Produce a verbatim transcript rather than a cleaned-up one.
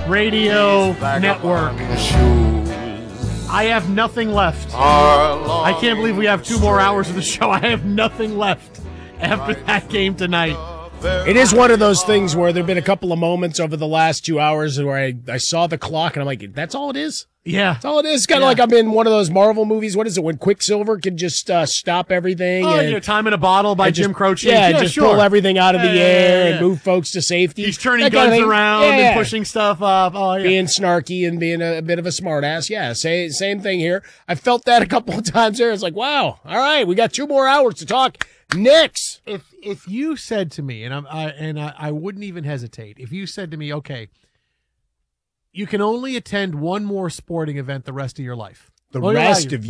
Radio Network. I have nothing left. I can't believe we have two more hours of the show. I have nothing left after that game tonight. It is one of those things where there have been a couple of moments over the last two hours where I, I saw the clock and I'm like, that's all it is? Yeah. That's all it is? Kind of yeah. like I'm in one of those Marvel movies. What is it, when Quicksilver can just uh, stop everything? Oh, and, you know, Time in a Bottle by Jim just, Croce. Yeah, yeah just sure. pull everything out of yeah, the yeah, air yeah, and move folks to safety. He's turning that guns kind of around yeah. and pushing stuff up. Oh, yeah. Being snarky and being a, a bit of a smartass. Yeah, say, same thing here. I felt that a couple of times there. It's like, wow, all right, we got two more hours to talk Knicks. If if you said to me, and I'm I, and I, I wouldn't even hesitate, if you said to me, okay, you can only attend one more sporting event the rest of your life. The What rest about you? of